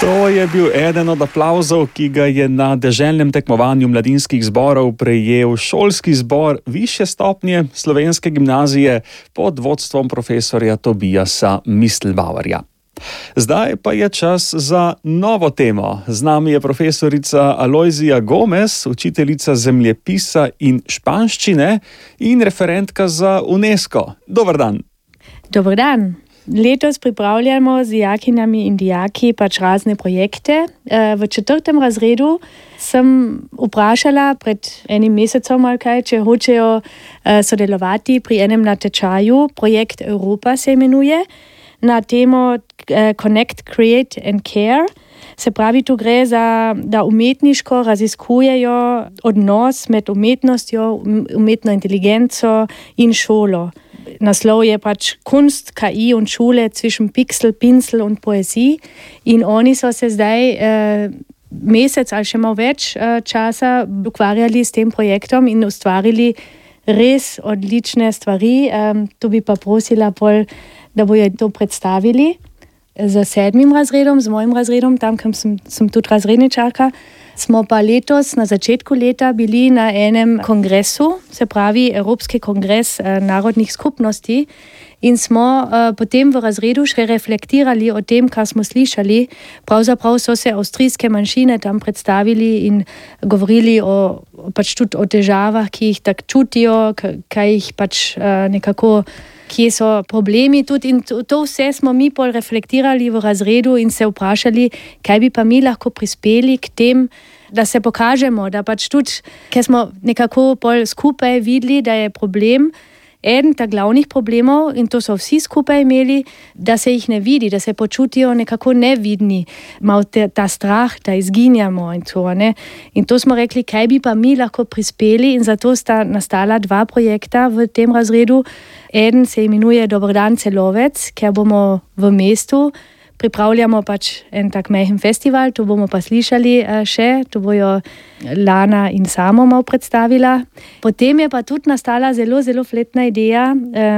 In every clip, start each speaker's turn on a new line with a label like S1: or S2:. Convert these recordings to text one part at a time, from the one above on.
S1: To je bil eden od aplavzov, ki ga je na deželnem tekmovanju mladinskih zborov prejel šolski zbor višje stopnje Slovenske gimnazije pod vodstvom profesorja Tobijasa Mistelbauerja. Zdaj pa je čas za novo temo. Z nami je profesorica Alojzija Gomez, učiteljica zemljepisa in španščine in referentka za UNESCO. Dober dan.
S2: Dober dan. Letos pripravljamo z dijakinjami in dijaki razne projekte. V 4. razredu sem vprašala pred enim mesecem, če hočejo sodelovati pri enem natečaju. Projekt Europa se imenuje, na temo Connect, Create and Care. Se pravi, tu gre za, da umetniško raziskujejo odnos med umetnostjo, umetno inteligenco in šolo. Naslov je Kunst, KI und Schule zwischen Pixel, Pinsel und Poesie. In oni so se zdaj mesec ali še malo več časa ukvarjali s tem projektom in ustvarili res odlične stvari. Tu bi pa prosila pol, da bojo to predstavili. Z 7. razredom, z mojim razredom, tam, kam sem tudi razredničarka, smo pa letos na začetku leta bili na enem kongresu, se pravi Evropski kongres narodnih skupnosti, in smo potem v razredu še reflektirali o tem, kar smo slišali. Pravzaprav so se avstrijske manjšine tam predstavili in govorili tudi o težavah, ki jih tako čutijo, kaj jih nekako, kje so problemi tudi, in to vse smo mi pol reflektirali v razredu in se vprašali, kaj bi pa mi lahko prispeli k tem, da se pokažemo, da tudi, ker smo nekako pol skupaj videli, da je problem, eden tak glavnih problemov, in to so vsi skupaj imeli, da se jih ne vidi, da se počutijo nekako nevidni, malo ta strah, da izginjamo in to, ne. In to smo rekli, kaj bi pa mi lahko prispeli, in zato sta nastala 2 projekta v tem razredu. Eden se imenuje Dober dan Celovec, ker bomo v mestu, pripravljamo en tak majhen festival, tu bomo pa slišali še, tu bojo Lana in Samo malo predstavila. Potem je pa tudi nastala zelo, zelo fletna ideja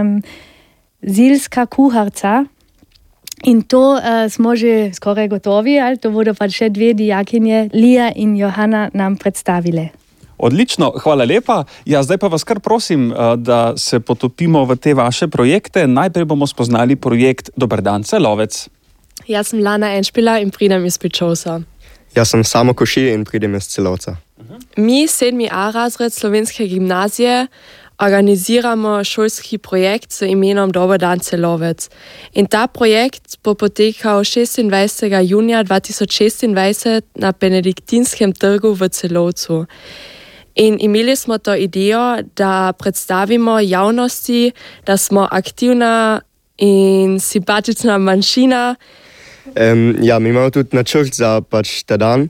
S2: Zilska kuharca, in to smo že skoraj gotovi, ali to bodo še 2 dijakinje, Lija in Johana, nam predstavile.
S1: Odlično, hvala lepa. Ja, zdaj pa vas kar prosim, da se potopimo v te vaše projekte. Najprej bomo spoznali projekt Dober dan Celovec.
S3: Jaz sem Lana Enšpila in pridem iz Pičovca.
S4: Jaz sem Samo Košir in pridem iz Celovca.
S3: Mi, 7. A razred Slovenske gimnazije, organiziramo šolski projekt z imenom Dober dan Celovec. In ta projekt bo potekal 26. junija 2026 na Benediktinskem trgu v Celovcu. In imeli smo to idejo, da predstavimo javnosti, da smo aktivna in simpatična manjšina.
S4: Ja, mi imamo tudi načrt za ta dan.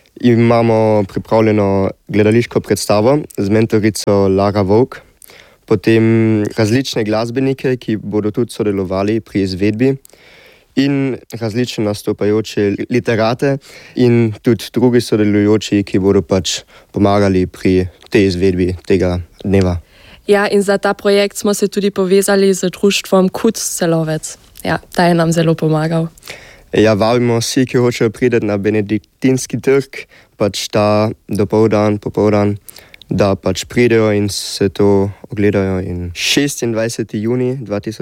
S4: Imamo pripravljeno gledališko predstavo z mentorico Lara Vovk, potem različne glasbenike, ki bodo tudi sodelovali pri izvedbi, in različne nastopajoče literate in tudi drugi sodelujoči, ki bodo pomagali pri tej izvedbi tega dneva.
S3: Ja, in za ta projekt smo se tudi povezali z društvom KUC Celovec. Ja, ta je nam zelo pomagal.
S4: Ja, vabimo vsi, ki hočejo priti na Benediktinski trg, ta dopoldan, popoldan, da pridejo in se to ogledajo. In 26. juni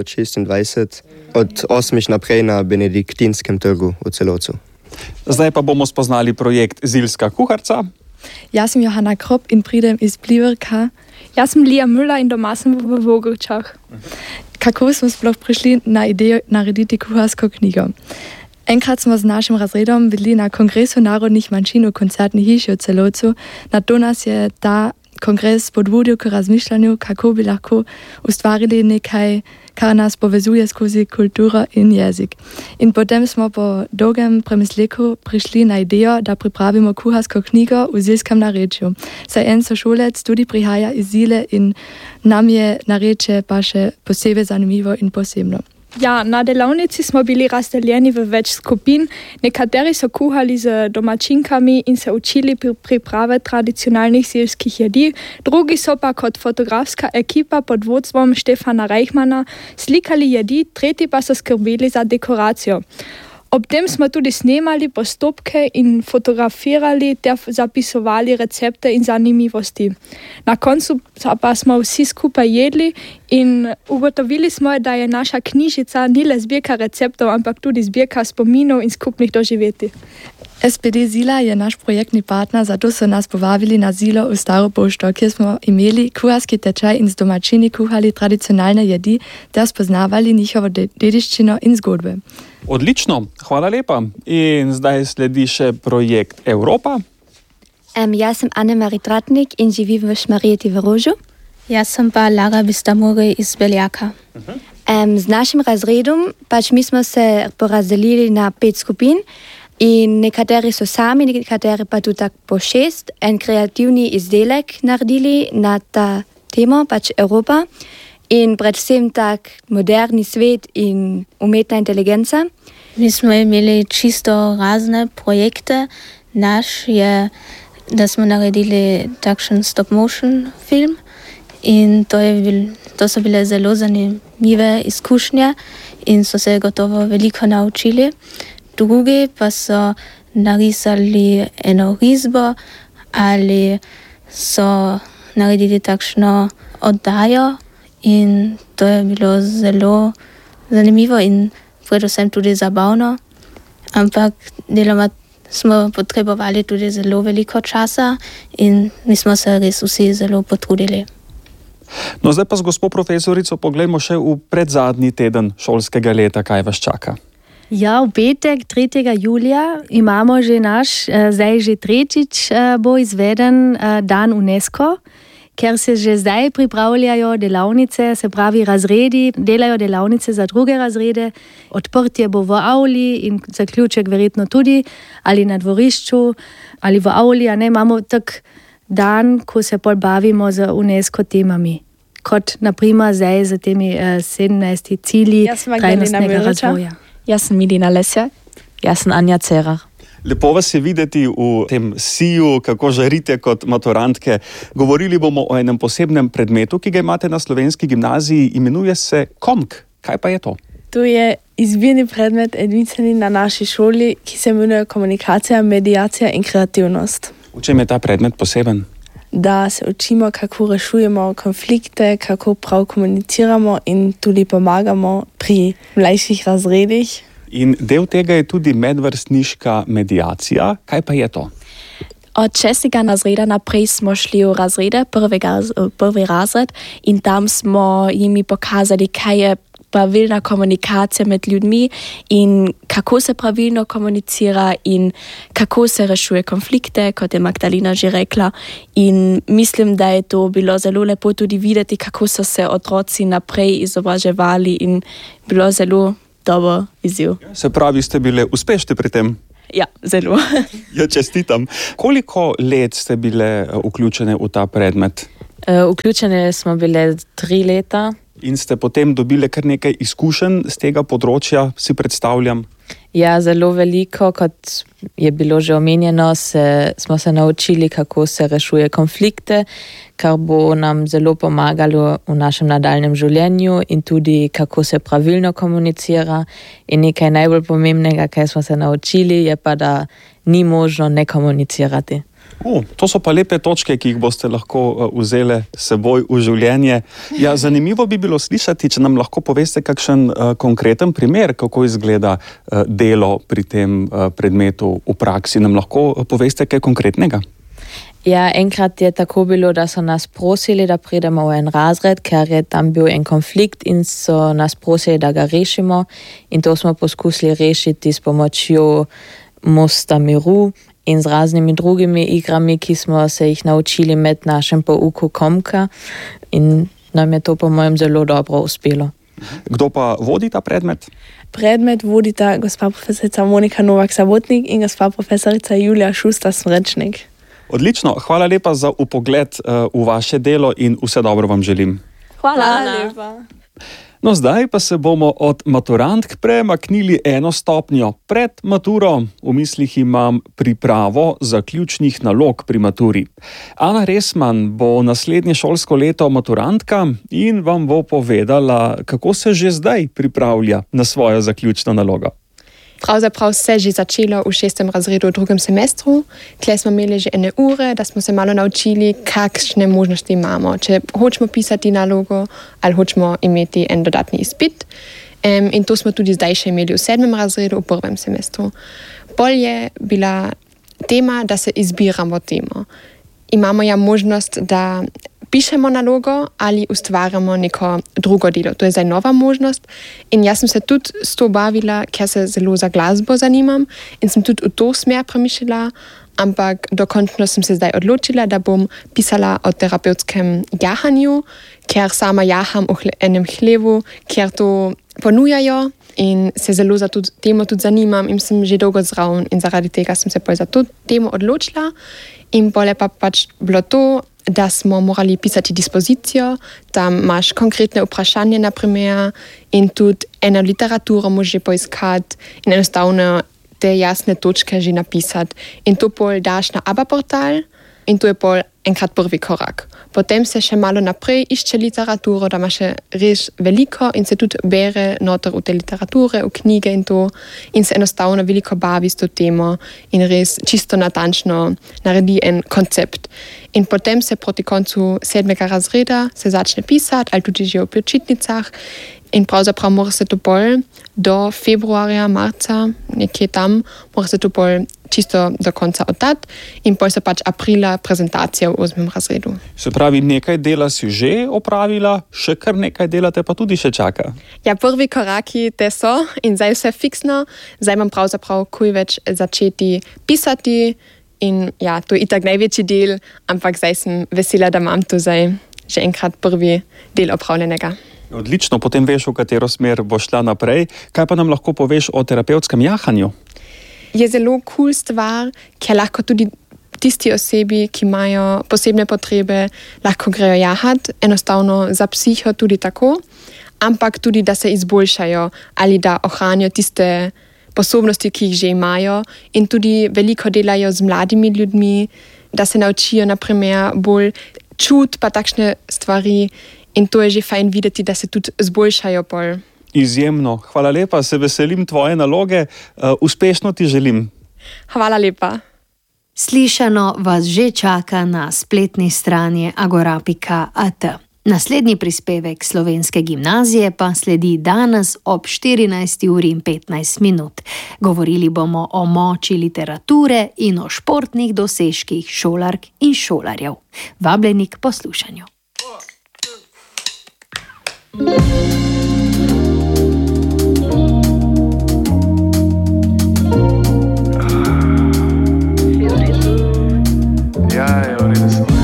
S4: 2026 od 8. naprej na Benediktinskem trgu v Celovcu.
S1: Zdaj pa bomo spoznali projekt Zilska kuharca.
S5: Jaz sem Johana Krop in pridem iz Pliverka.
S6: Jaz sem Lija Müller in doma sem v Vogrčah.
S5: Kako smo sploh prišli na idejo narediti kuharsko knjigo? Enkrat smo z našim razredom bili na Kongresu narodnih manjšin v koncertni hiši v Celovcu. Na to nas je ta kongres spodbudil k razmišljanju, kako bi lahko ustvarili nekaj, kar nas povezuje skozi kulturo in jezik. In potem smo po dolgem premisleku prišli na idejo, da pripravimo kuharsko knjigo v zilskem narečju. Saj en sošolec tudi prihaja iz Zile in nam je narečje pa še posebej zanimivo in posebno.
S6: Ja, na delavnici smo bili razdeljeni v več skupin. Nekateri so kuhali z domačinkami in se učili priprave tradicionalnih zilskih jedi, drugi so pa kot fotografska ekipa pod vodstvom Štefana Reichmana slikali jedi, tretji pa so skrbeli za dekoracijo. Ob tem smo tudi snemali postopke in fotografirali ter zapisovali recepte in zanimivosti. Na koncu pa smo vsi skupaj jedli in ugotovili smo, da je naša knjižica ni le zbirka receptov, ampak tudi zbirka spominov in skupnih doživetij.
S5: SPD Zila je naš projektni partner, zato so nas povabili na Zilo v Staro pošto, kjer smo imeli kuharski tečaj in z domačini kuhali tradicionalne jedi ter spoznavali njihovo dediščino in zgodbe.
S1: Odlično, hvala lepa. In zdaj sledi še projekt Evropa.
S7: Jaz sem Anne-Marie Tratnik in živim v Šmarjeti v Rožu.
S8: Jaz sem pa Lara Bistamuri iz Beljaka.
S7: Z našim razredom mi smo se porazdelili na 5 skupin in nekateri so sami, nekateri pa tudi tak po 6 en kreativni izdelek naredili na ta temo, Evropa. In predvsem tak moderni svet in umetna inteligenca.
S8: Mi smo imeli čisto razne projekte. Naš je, da smo naredili takšen stop-motion film in to so bile zelo zanimive izkušnje in so se gotovo veliko naučili. Drugi pa so narisali eno risbo ali so naredili takšno oddajo. In to je bilo zelo zanimivo in predvsem tudi zabavno, ampak deloma smo potrebovali tudi zelo veliko časa in mi smo se res vsi zelo potrudili.
S1: No, zdaj pa z gospo profesorico poglejmo še v predzadnji teden šolskega leta, kaj vas čaka.
S2: Ja, v petek, 3. julija, imamo že zdaj že tretjič bo izveden dan UNESCO, ker se že zdaj pripravljajo delavnice, se pravi razredi, delajo delavnice za druge razrede. Odprtje bo v avli in zaključek verjetno tudi, ali na dvorišču, ali v avli, imamo tak dan, ko se pol bavimo z UNESCO temami. Kot naprimer zdaj z temi 17 cilji trajnostnega razvoja.
S9: Jaz sem Midina Lesjak. Jaz sem Anja Cerar.
S1: Lepo vas je videti v tem siju, kako žarite kot maturantke. Govorili bomo o enem posebnem predmetu, ki ga imate na slovenski gimnaziji, imenuje se KOMK. Kaj pa je to?
S3: To je izbirni predmet edinstven na naši šoli, ki se imenuje komunikacija, medijacija in kreativnost.
S1: V čem je ta predmet poseben?
S3: Da se učimo, kako rešujemo konflikte, kako prav komuniciramo in tudi pomagamo pri mlajših razredih.
S1: In del tega je tudi medvrstniška medijacija. Kaj pa je to?
S9: Od 6. razreda naprej smo šli v razrede, prvi razred, in tam smo jim pokazali, kaj je pravilna komunikacija med ljudmi in kako se pravilno komunicira in kako se rešuje konflikte, kot je Magdalena že rekla. In mislim, da je to bilo zelo lepo tudi videti, kako so se otroci naprej izobraževali in bilo zelo dober izziv.
S1: Se pravi, ste bile uspešne pri tem?
S9: Ja, zelo.
S1: Ja, čestitam. Koliko let ste bile vključene v ta predmet?
S10: Vključene smo bile 3 leta.
S1: In ste potem dobile kar nekaj izkušenj z tega področja, si predstavljam?
S10: Ja, zelo veliko, kot je bilo že omenjeno, smo se naučili, kako se rešuje konflikte, kar bo nam zelo pomagalo v našem nadaljnjem življenju in tudi kako se pravilno komunicira. In nekaj najbolj pomembnega, kaj smo se naučili, je pa, da ni možno ne komunicirati.
S1: To so pa lepe točke, ki jih boste lahko vzele seboj v življenje. Ja, zanimivo bi bilo slišati, če nam lahko poveste kakšen konkreten primer, kako izgleda delo pri tem predmetu v praksi. Nam lahko poveste kaj konkretnega?
S10: Ja, enkrat je tako bilo, da so nas prosili, da pridemo v en razred, ker je tam bil en konflikt in so nas prosili, da ga rešimo. In to smo poskusili rešiti s pomočjo Mosta miru in z raznimi drugimi igrami, ki smo se jih naučili med našem pouku KOMK-a, in nam je to po mojem zelo dobro uspelo.
S1: Kdo pa vodi ta predmet?
S3: Predmet vodita gospa profesorica Monika Novak-Sabotnik in gospa profesorica Julija Šuster-Smrečnik.
S1: Odlično, hvala lepa za vpogled v vaše delo in vse dobro vam želim.
S3: Hvala lepa.
S1: No, zdaj pa se bomo od maturantk premaknili eno stopnjo pred maturo. V mislih imam pripravo zaključnih nalog pri maturi. Ana Resman bo naslednje šolsko leto maturantka in vam bo povedala, kako se že zdaj pripravlja na svojo zaključno nalogo.
S3: Pravzaprav se že začelo v 6. razredu v 2. semestru. Tle smo imeli že ene ure, da smo se malo naučili, kakšne možnosti imamo. Če hočemo pisati nalogo ali hočemo imeti en dodatni izpit. In to smo tudi zdaj še imeli v 7. razredu v 1. semestru. Bolj je bila tema, da se izbiramo temo. Imamo ja možnost, da pišemo nalogo ali ustvarjamo neko drugo delo. To je zdaj nova možnost. In jaz sem se tudi s to bavila, ker se zelo za glasbo zanimam in sem tudi v to smer premišljala, ampak dokončno sem se zdaj odločila, da bom pisala o terapevtskem jahanju, ker sama jaham v enem hlevu, ker to ponujajo in se zelo za to temo tudi zanimam in sem že dolgo zraven in zaradi tega sem se za to temo odločila. In bolje pa pač bilo to, da smo morali pisati dispozicijo, tam imaš konkretne vprašanje naprimer in tudi eno literaturo moraš že poiskati in enostavno te jasne točke že napisati. In to pol daš na ABBA portal in to je pol enkrat prvi korak. Potem se še malo naprej išče literaturo, da ima še res veliko in se tudi bere noter v te literature, v knjige in to in se enostavno veliko bavi s to temo in res čisto natančno naredi en koncept. In potem se proti koncu 7. razreda se začne pisati, ali tudi že v počitnicah in pravzaprav mora se to pol do februarja, marca, nekje tam, mora se to pol čisto do konca oddati in pol se pač aprila prezentacija v 8. razredu.
S1: Se pravi, nekaj dela si že opravila, še kar nekaj dela te pa tudi še čaka.
S3: Ja, prvi koraki te so in zdaj vse fiksno, zdaj imam pravzaprav kuj več začeti pisati in ja, to je itak največji del, ampak zdaj sem vesela, da imam tu zdaj že enkrat prvi del opravljenega.
S1: Odlično, potem veš, v katero smer boš šla naprej. Kaj pa nam lahko poveš o terapevtskem jahanju?
S3: Je zelo cool stvar, ker lahko tudi tisti osebi, ki imajo posebne potrebe, lahko grejo jahati, enostavno za psiho tudi tako, ampak tudi, da se izboljšajo ali da ohranijo tiste sposobnosti, ki jih že imajo in tudi veliko delajo z mladimi ljudmi, da se naučijo naprimer bolj čut pa takšne stvari in to je že fajn videti, da se tudi zboljšajo pol.
S1: Izjemno. Hvala lepa, se veselim tvoje naloge. Uspešno ti želim.
S3: Hvala lepa.
S11: Slišano vas že čaka na spletni strani agora.at. Naslednji prispevek Slovenske gimnazije pa sledi danes ob 14:15. Govorili bomo o moči literature in o športnih dosežkih šolark in šolarjev. Vabljeni k poslušanju.
S12: Ja, je v redu.